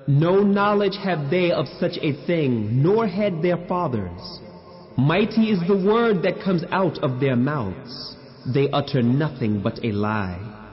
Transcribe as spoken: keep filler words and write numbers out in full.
No knowledge have they of such a thing, nor had their fathers. Mighty is the word that comes out of their mouths. They utter nothing but a lie.